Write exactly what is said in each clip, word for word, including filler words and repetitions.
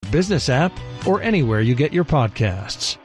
Business app, or anywhere you get your podcasts.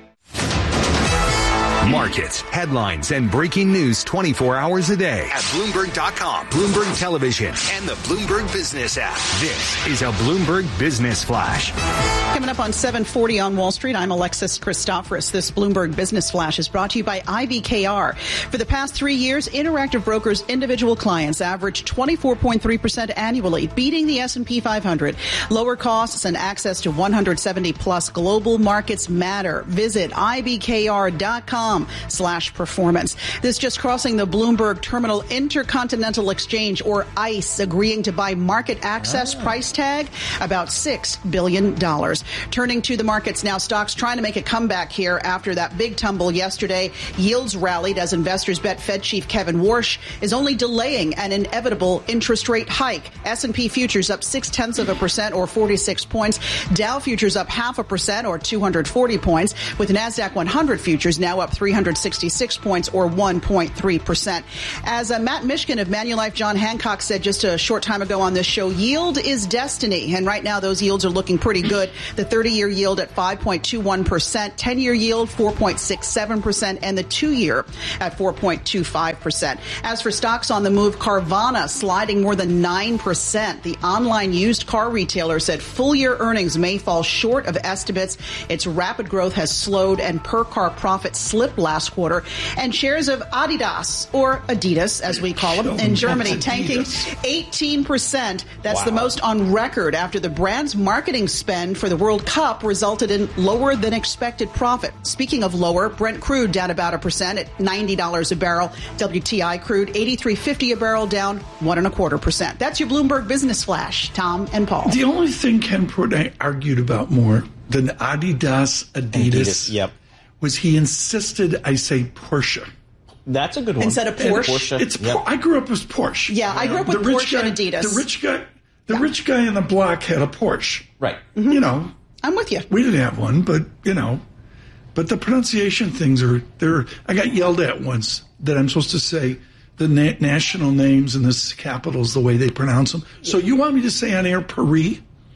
Markets, headlines, and breaking news twenty-four hours a day at Bloomberg dot com, Bloomberg Television, and the Bloomberg Business app. This is a Bloomberg Business Flash. Coming up on seven forty on Wall Street, I'm Alexis Christoforous. This Bloomberg Business Flash is brought to you by I B K R. For the past three years, Interactive Brokers' individual clients averaged twenty-four point three percent annually, beating the S and P five hundred. Lower costs and access to one hundred seventy plus global markets matter. Visit I B K R dot com slash performance. This just crossing the Bloomberg Terminal Intercontinental Exchange, or ICE, agreeing to buy market access, ah. price tag about six billion dollars. Turning to the markets now, stocks trying to make a comeback here after that big tumble yesterday. Yields rallied as investors bet Fed Chief Kevin Warsh is only delaying an inevitable interest rate hike. S and P futures up six tenths of a percent or forty-six points. Dow futures up half a percent or two hundred forty points, with NASDAQ one hundred futures now up three hundred sixty-six points or one point three percent. As uh, Matt Mishkin of Manulife John Hancock said just a short time ago on this show, yield is destiny. And right now those yields are looking pretty good. The thirty-year yield at five point two one percent, ten-year yield four point six seven percent, and the two-year at four point two five percent. As for stocks on the move, Carvana sliding more than nine percent. The online used car retailer said full-year earnings may fall short of estimates. Its rapid growth has slowed and per-car profit slipped last quarter. And shares of Adidas, or Adidas as we call them, in Germany tanking eighteen percent. That's wow. the most on record after the brand's marketing spend for the World Cup resulted in lower than expected profit. Speaking of lower, Brent crude down about a percent at ninety dollars a barrel. W T I crude eighty-three fifty a barrel, down one and a quarter percent. That's your Bloomberg Business Flash. Tom and Paul. The only thing Ken Pruitt argued about more than Adidas, Adidas, Adidas yep. was he insisted I say Porsche. That's a good one. Instead of Porsche? Porsche. It's yep. I grew up with Porsche. Yeah, I grew up with the Porsche guy, and Adidas. The rich guy, the yeah. rich guy in the block had a Porsche. Right. Mm-hmm. You know. I'm with you. We didn't have one, but, you know. But the pronunciation things are, they're, I got yelled at once that I'm supposed to say the na- national names and the capitals the way they pronounce them. So you want me to say on air Paris?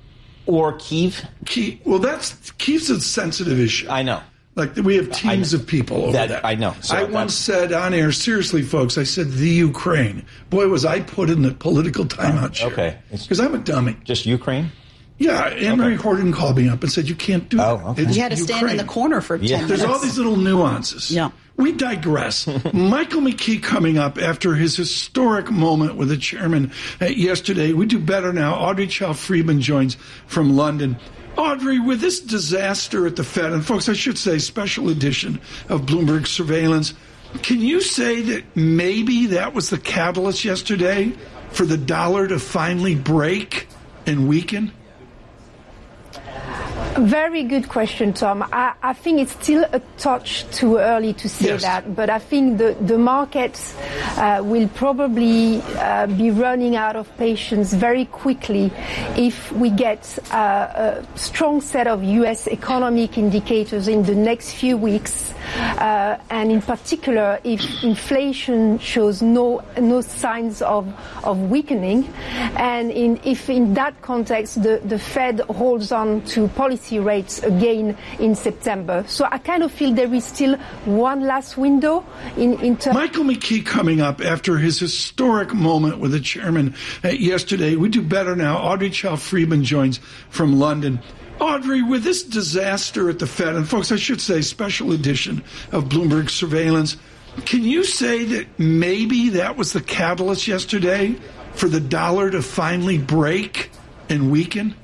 Or Kiev? Kiev. Well, that's, Kiev's a sensitive issue. I know. Like, we have teams of people over that, that. I know. So I once said on air, seriously, folks, I said the Ukraine. Boy, was I put in the political timeout chair. Okay. Because I'm a dummy. Just Ukraine? Yeah, Anne-Marie okay. Horton called me up and said, you can't do oh, that. Okay. It's you had to stand Ukraine. in the corner for yeah. ten There's minutes. all these little nuances. Yeah. We digress. Michael McKee coming up after his historic moment with the chairman uh, yesterday. We do better now. Audrey Chow-Friedman joins from London. Audrey, with this disaster at the Fed, and folks, I should say special edition of Bloomberg Surveillance, can you say that maybe that was the catalyst yesterday for the dollar to finally break and weaken? Very good question, Tom. I, I think it's still a touch too early to say yes. that, but I think the, the markets uh, will probably uh, be running out of patience very quickly if we get uh, a strong set of U S economic indicators in the next few weeks, uh, and in particular if inflation shows no no signs of, of weakening, and in, if in that context the, the Fed holds on to policy rates again in September. So I kind of feel there is still one last window in, in terms. Michael McKee coming up after his historic moment with the chairman uh, yesterday. We do better now. Audrey Chow-Friedman joins from London. Audrey, with this disaster at the Fed, and folks, I should say special edition of Bloomberg Surveillance, can you say that maybe that was the catalyst yesterday for the dollar to finally break and weaken?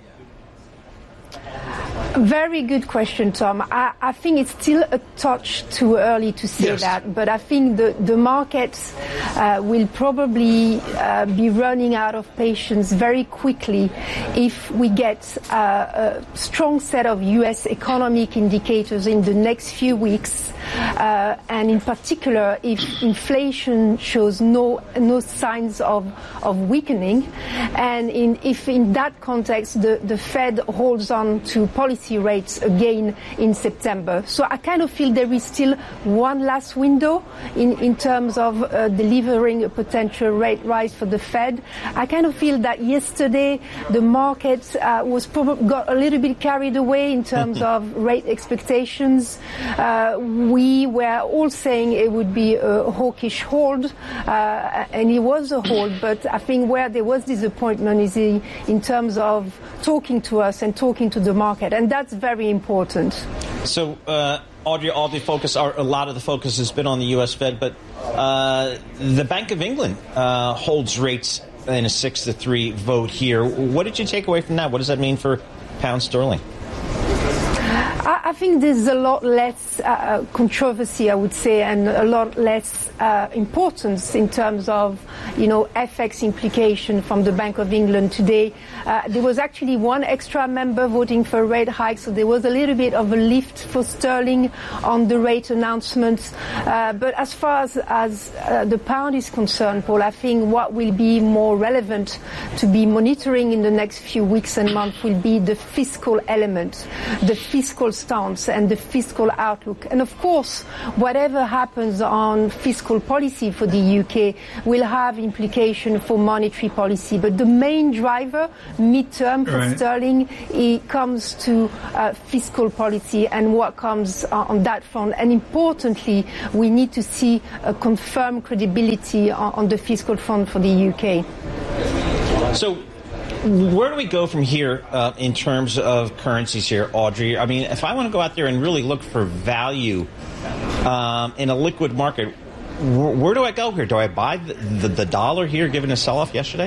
Very good question, Tom. I, I think it's still a touch too early to say yes. that, but I think the, the markets uh, will probably uh, be running out of patience very quickly if we get uh, a strong set of U S economic indicators in the next few weeks, uh, and in particular if inflation shows no no signs of, of weakening, and in, if in that context the, the Fed holds on to policy policy rates again in September. So I kind of feel there is still one last window in, in terms of uh, delivering a potential rate rise for the Fed. I kind of feel that yesterday the market uh, was probably got a little bit carried away in terms of rate expectations. Uh, we were all saying it would be a hawkish hold, uh, and it was a hold, but I think where there was disappointment is in, in terms of talking to us and talking to the market, and that's very important. So, uh, Audrey, all the focus, or a lot of the focus has been on the U S Fed, but uh, the Bank of England uh, holds rates in a six to three vote here. What did you take away from that? What does that mean for pound sterling? I think there's a lot less uh, controversy, I would say, and a lot less uh, importance in terms of, you know, F X implication from the Bank of England today. Uh, there was actually one extra member voting for a rate hike, so there was a little bit of a lift for sterling on the rate announcements. Uh, but as far as, as uh, the pound is concerned, Paul, I think what will be more relevant to be monitoring in the next few weeks and months will be the fiscal element, the fiscal stance and the fiscal outlook. And of course, whatever happens on fiscal policy for the U K will have implication for monetary policy. But the main driver, mid-term for right. sterling, it comes to uh, fiscal policy and what comes uh, on that front. And importantly, we need to see a confirmed credibility on, on the fiscal front for the U K. So, where do we go from here uh, in terms of currencies here, Audrey? I mean, if I want to go out there and really look for value um, in a liquid market, wh- where do I go here? Do I buy the, the, the dollar here, given a sell-off yesterday?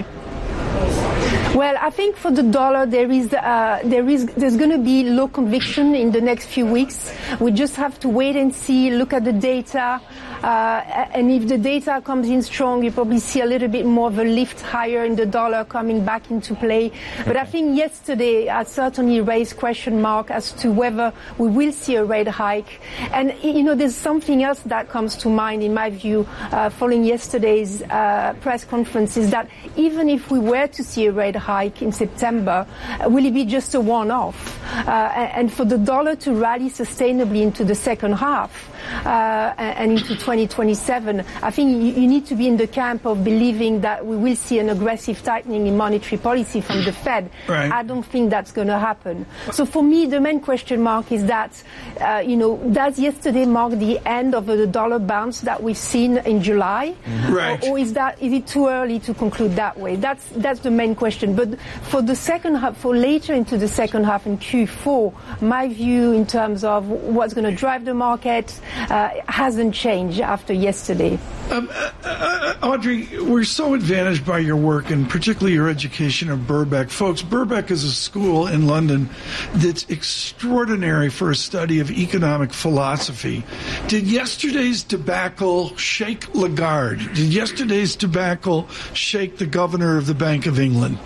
Well, I think for the dollar, there is uh, there is there's going to be low conviction in the next few weeks. We just have to wait and see, look at the data, uh, and if the data comes in strong, you probably see a little bit more of a lift higher in the dollar coming back into play. But I think yesterday I certainly raised question mark as to whether we will see a rate hike. And you know, there's something else that comes to mind in my view, uh, following yesterday's uh, press conference, is that even if we were to see a rate hike in September, uh, will it be just a one-off? Uh, and for the dollar to rally sustainably into the second half uh, and into twenty twenty-seven, I think you, you need to be in the camp of believing that we will see an aggressive tightening in monetary policy from the Fed. Right. I don't think that's going to happen. So for me, the main question mark is that, uh, you know, does yesterday mark the end of the dollar bounce that we've seen in July? Right. Or, or is that is it too early to conclude that way? That's that's the main question. But for the second half, for later into the second half in Q four, my view in terms of what's going to drive the market uh, hasn't changed after yesterday. Um, uh, uh, Audrey, we're so advantaged by your work and particularly your education of Birkbeck. Folks, Birkbeck is a school in London that's extraordinary for a study of economic philosophy. Did yesterday's debacle shake Lagarde? Did yesterday's debacle shake the governor of the Bank of England?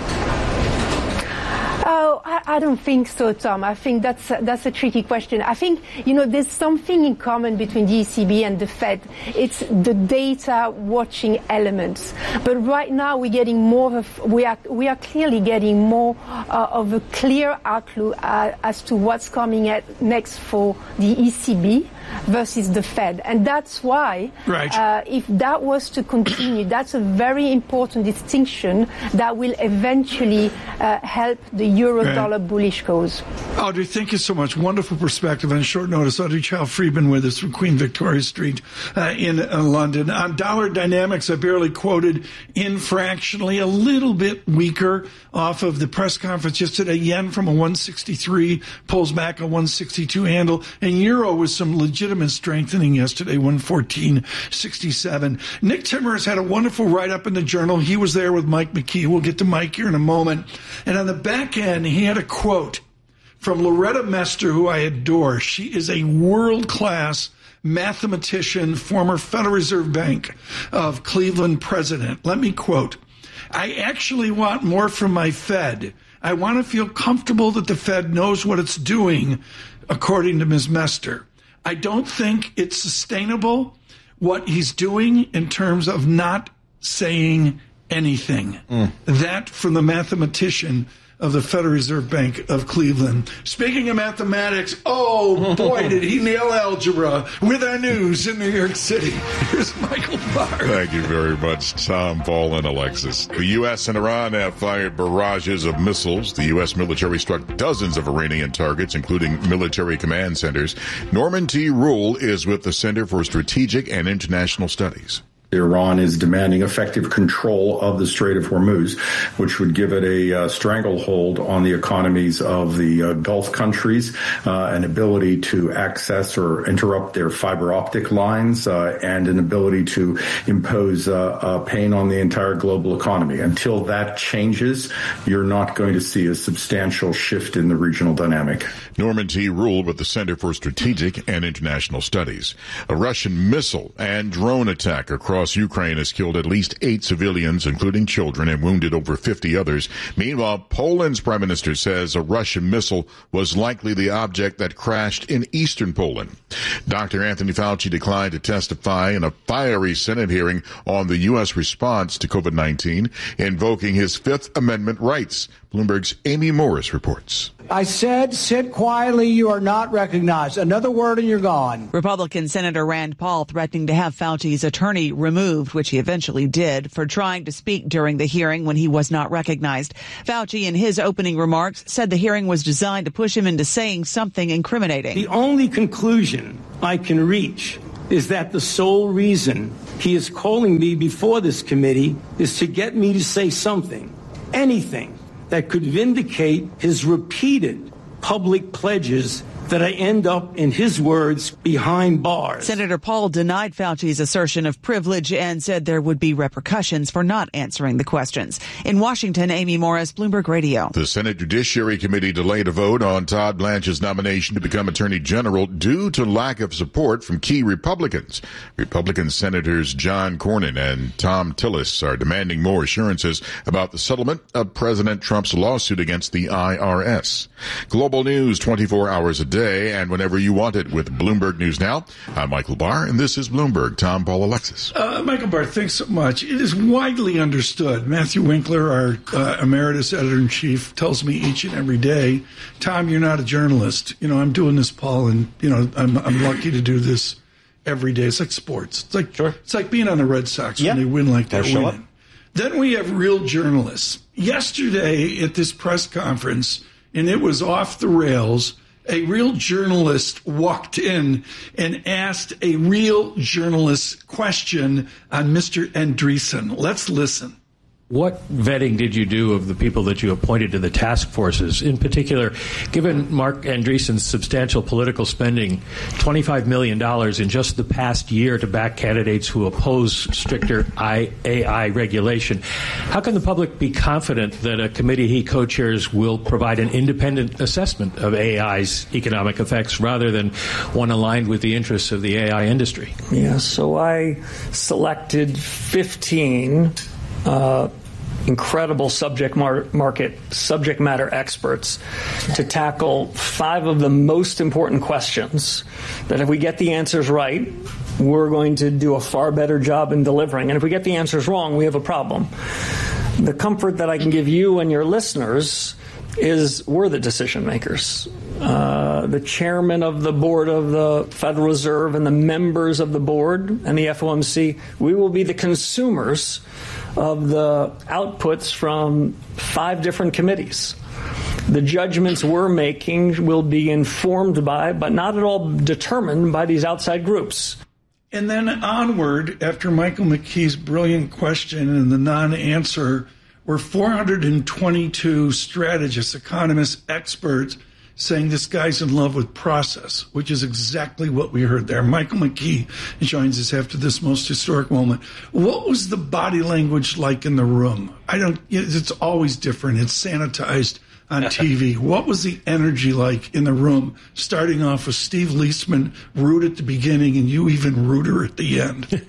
Oh, I, I don't think so, Tom. I think that's a, that's a tricky question. I think, you know, there's something in common between the E C B and the Fed. It's the data watching elements. But right now we're getting more of, we are, we are clearly getting more uh, of a clear outlook uh, as to what's coming at next for the E C B versus the Fed. And that's why, right. uh, if that was to continue, that's a very important distinction that will eventually uh, help the euro-dollar right. bullish cause. Audrey, thank you so much. Wonderful perspective on short notice. Audrey Chow-Friedman with us from Queen Victoria Street uh, in uh, London. On dollar dynamics, I barely quoted in fractionally, a little bit weaker off of the press conference yesterday. Yen from a one sixty-three pulls back a one sixty-two handle, and euro was some legitimate strengthening yesterday, one fourteen sixty-seven. Nick Timmer's had a wonderful write-up in the Journal. He was there with Mike McKee. We'll get to Mike here in a moment. And on the back end, he had a quote from Loretta Mester, who I adore. She is a world-class mathematician, former Federal Reserve Bank of Cleveland president. Let me quote, "I actually want more from my Fed. I want to feel comfortable that the Fed knows what it's doing," according to Miz Mester. "I don't think it's sustainable what he's doing in terms of not saying anything." Mm. That from the mathematician of the Federal Reserve Bank of Cleveland. Speaking of mathematics, oh boy, did he nail algebra with our news in New York City. Here's Michael Barr. Thank you very much, Tom, Paul, and Alexis. The U S and Iran have fired barrages of missiles. The U S military struck dozens of Iranian targets, including military command centers. Norman T. Rule is with the Center for Strategic and International Studies. Iran is demanding effective control of the Strait of Hormuz, which would give it a uh, stranglehold on the economies of the uh, Gulf countries, uh, an ability to access or interrupt their fiber optic lines, uh, and an ability to impose uh, uh, pain on the entire global economy. Until that changes, you're not going to see a substantial shift in the regional dynamic. Norman T. Rule with the Center for Strategic and International Studies. A Russian missile and drone attack across Ukraine has killed at least eight civilians, including children, and wounded over fifty others. Meanwhile, Poland's prime minister says a Russian missile was likely the object that crashed in eastern Poland. Doctor Anthony Fauci declined to testify in a fiery Senate hearing on the U S response to COVID nineteen, invoking his Fifth Amendment rights. Bloomberg's Amy Morris reports. I said, sit quietly, you are not recognized. Another word and you're gone. Republican Senator Rand Paul threatening to have Fauci's attorney removed, which he eventually did, for trying to speak during the hearing when he was not recognized. Fauci, in his opening remarks, said the hearing was designed to push him into saying something incriminating. The only conclusion I can reach is that the sole reason he is calling me before this committee is to get me to say something, anything, that could vindicate his repeated public pledges that I end up, in his words, behind bars. Senator Paul denied Fauci's assertion of privilege and said there would be repercussions for not answering the questions. In Washington, Amy Morris, Bloomberg Radio. The Senate Judiciary Committee delayed a vote on Todd Blanche's nomination to become Attorney General due to lack of support from key Republicans. Republican Senators John Cornyn and Thom Tillis are demanding more assurances about the settlement of President Trump's lawsuit against the I R S. Global news twenty-four hours a day and whenever you want it with Bloomberg News Now. I'm Michael Barr, and this is Bloomberg. Tom, Paul, Alexis. Uh, Michael Barr, thanks so much. It is widely understood. Matthew Winkler, our uh, emeritus editor-in-chief, tells me each and every day, Tom, you're not a journalist. You know, I'm doing this, Paul, and, you know, I'm, I'm lucky to do this every day. It's like sports. It's like, sure. It's like being on the Red Sox yeah. when they win like they're winning. Up. Then we have real journalists. Yesterday at this press conference, and it was off the rails, a real journalist walked in and asked a real journalist question on Mister Andreessen. Let's listen. What vetting did you do of the people that you appointed to the task forces? In particular, given Mark Andreessen's substantial political spending, twenty-five million dollars in just the past year to back candidates who oppose stricter A I regulation, how can the public be confident that a committee he co-chairs will provide an independent assessment of A I's economic effects rather than one aligned with the interests of the A I industry? Yeah, so I selected fifteen uh, incredible subject mar- market subject matter experts to tackle five of the most important questions that if we get the answers right, we're going to do a far better job in delivering. And if we get the answers wrong, we have a problem. The comfort that I can give you and your listeners is we're the decision makers. Uh, the chairman of the board of the Federal Reserve and the members of the board and the F O M C, we will be the consumers of the outputs from five different committees. The judgments we're making will be informed by, but not at all determined by, these outside groups. And then onward, after Michael McKee's brilliant question and the non-answer, were four hundred twenty-two strategists, economists, experts saying this guy's in love with process, which is exactly what we heard there. Michael McKee joins us after this most historic moment. What was the body language like in the room? I don't, it's always different. It's sanitized on T V. What was the energy like in the room, starting off with Steve Leisman, rude at the beginning, and you even ruder at the end?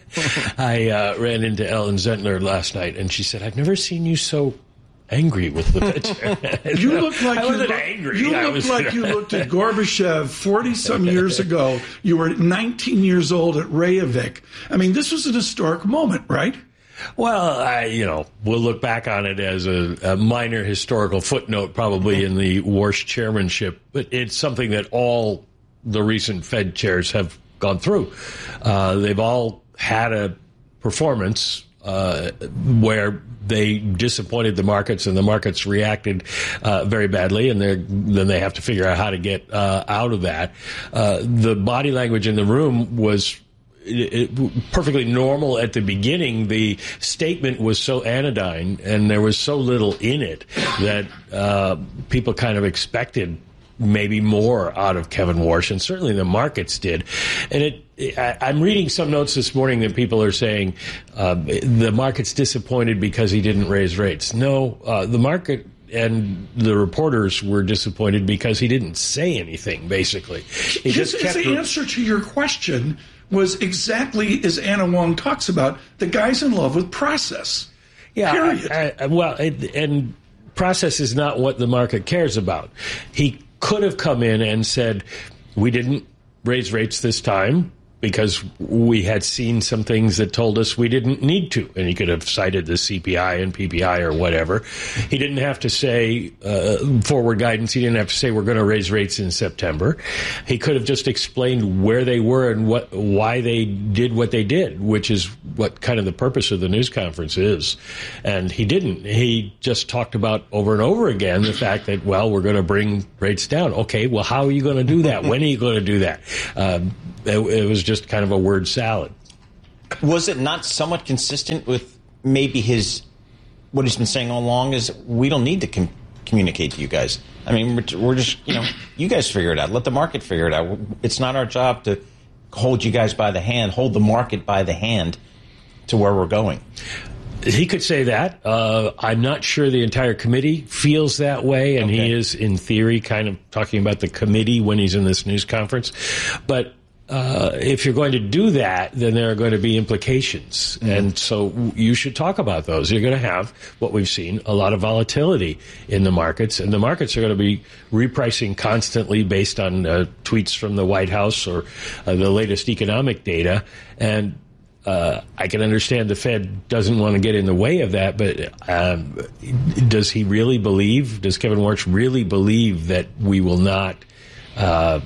I uh, ran into Ellen Zentner last night, and she said, I've never seen you so angry with the picture. You look like I you wasn't look, angry. You I look was, like you looked at Gorbachev forty-some years ago. You were nineteen years old at Reykjavik. I mean, this was an historic moment, right? Well, I, you know, we'll look back on it as a, a minor historical footnote probably in the Warsh chairmanship, but it's something that all the recent Fed chairs have gone through. Uh, they've all had a performance uh, where they disappointed the markets and the markets reacted uh, very badly, and then they have to figure out how to get uh, out of that. Uh, the body language in the room was It, it, perfectly normal at the beginning. The statement was so anodyne and there was so little in it that uh, people kind of expected maybe more out of Kevin Warsh, and certainly the markets did. And it, I, I'm reading some notes this morning that people are saying uh, the market's disappointed because he didn't raise rates. No, uh, the market and the reporters were disappointed because he didn't say anything, basically. He his, just kept his answer to your question was exactly as Anna Wong talks about. The guy's in love with process. Yeah, period. I, I, well, it, and process is not what the market cares about. He could have come in and said, we didn't raise rates this time because we had seen some things that told us we didn't need to. And he could have cited the C P I and P P I or whatever. He didn't have to say uh, forward guidance. He didn't have to say we're going to raise rates in September. He could have just explained where they were and what why they did what they did, which is what kind of the purpose of the news conference is. And he didn't. He just talked about over and over again the fact that, well, we're going to bring rates down. Okay, well, how are you going to do that? When are you going to do that? Um, it, it was just kind of a word salad. Was it not somewhat consistent with maybe his, what he's been saying all along is we don't need to com- communicate to you guys. I mean, we're, we're just, you know, you guys figure it out. Let the market figure it out. It's not our job to hold you guys by the hand, hold the market by the hand to where we're going. He could say that. Uh, I'm not sure the entire committee feels that way, and okay. He is, in theory, kind of talking about the committee when he's in this news conference. But Uh, if you're going to do that, then there are going to be implications. Mm-hmm. And so you should talk about those. You're going to have what we've seen, a lot of volatility in the markets. And the markets are going to be repricing constantly based on uh, tweets from the White House or uh, the latest economic data. And uh, I can understand the Fed doesn't want to get in the way of that. But um, does he really believe, does Kevin Warsh really believe that we will not uh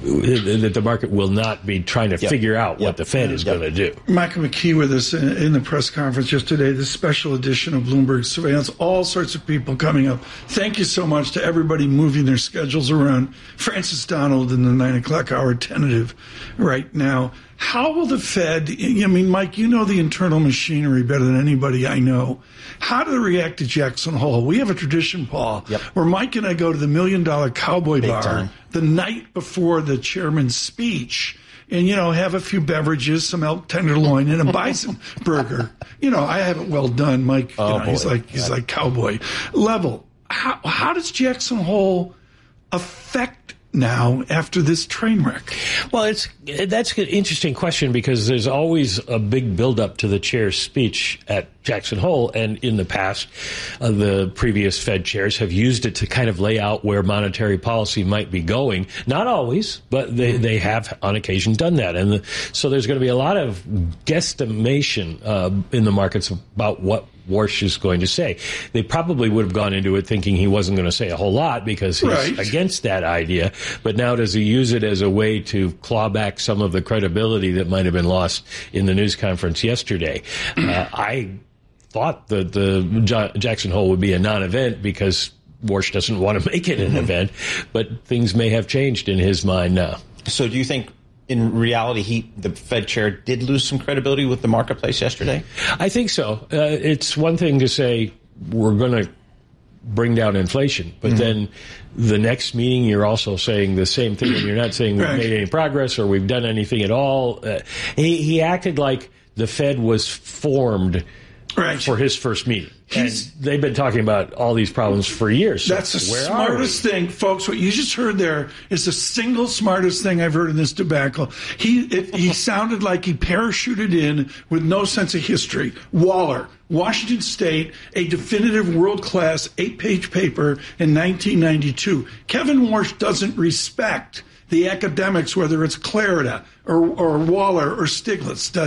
that the market will not be trying to yep. figure out yep. what the Fed is yep. going to do? Michael McKee with us in, in the press conference yesterday, this special edition of Bloomberg Surveillance, all sorts of people coming up. Thank you so much to everybody moving their schedules around. Francis Donald in the nine o'clock hour tentative right now. How will the Fed, I mean, Mike, you know the internal machinery better than anybody I know. How do they react to Jackson Hole? We have a tradition, Paul, yep. where Mike and I go to the Million Dollar Cowboy Big Bar time. the night before the chairman's speech and, you know, have a few beverages, some elk tenderloin, and a bison burger. You know, I have it well done. Mike, oh, you know, he's like he's like cowboy level. How, how does Jackson Hole affect now after this train wreck? Well, it's that's an interesting question because there's always a big buildup to the chair's speech at Jackson Hole, and in the past, uh, the previous Fed chairs have used it to kind of lay out where monetary policy might be going. Not always, but they, they have on occasion done that, and the, so there's going to be a lot of guesstimation uh, in the markets about what Warsh is going to say. They probably would have gone into it thinking he wasn't going to say a whole lot because he's right. against that idea. But now does he use it as a way to claw back some of the credibility that might have been lost in the news conference yesterday? Uh, I thought that the J- Jackson Hole would be a non-event because Warsh doesn't want to make it an event, but things may have changed in his mind now. So do you think in reality, he, the Fed chair, did lose some credibility with the marketplace yesterday? I think so. Uh, it's one thing to say we're going to bring down inflation, but mm-hmm. then the next meeting you're also saying the same thing, and you're not saying we've made any progress or we've done anything at all. Uh, he, he acted like the Fed was formed right. for his first meeting. And they've been talking about all these problems for years. So that's the smartest thing, folks. What you just heard there is the single smartest thing I've heard in this debacle. He it, he sounded like he parachuted in with no sense of history. Waller, Washington State, a definitive world-class eight-page paper in nineteen ninety-two. Kevin Warsh doesn't respect the academics, whether it's Clarida or, or Waller or Stiglitz, does he?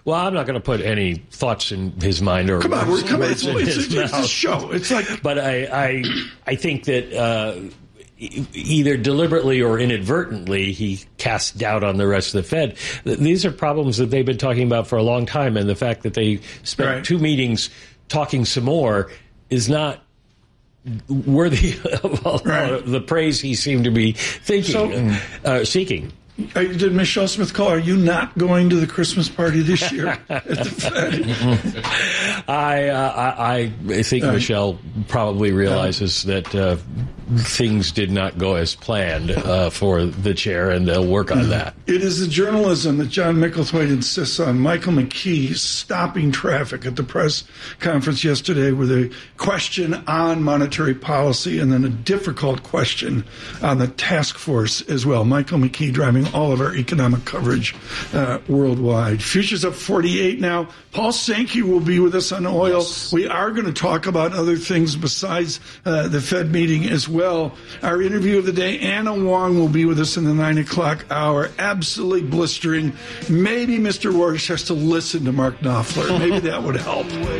Well, I'm not going to put any thoughts in his mind or come on, words, come on, words it's, in it's, his it's, mouth. it's a show. It's like, but I, I, I think that uh, either deliberately or inadvertently, he casts doubt on the rest of the Fed. These are problems that they've been talking about for a long time, and the fact that they spent right. two meetings talking some more is not worthy of all right. the praise he seemed to be thinking, so, uh, seeking. Uh, did Michelle Smith call? Are you not going to the Christmas party this year at the Fed? I, uh, I I think uh, Michelle probably realizes uh, that uh, things did not go as planned uh, for the chair, and they'll work on that. It is the journalism that John Micklethwait insists on. Michael McKee stopping traffic at the press conference yesterday with a question on monetary policy and then a difficult question on the task force as well. Michael McKee driving all of our economic coverage uh, worldwide. Futures up forty-eight now. Paul Sankey will be with us on oil. Yes. We are going to talk about other things besides uh, the Fed meeting as well. Our interview of the day, Anna Wong will be with us in the nine o'clock hour. Absolutely blistering. Maybe Mister Warsh has to listen to Mark Knopfler. Maybe that would help.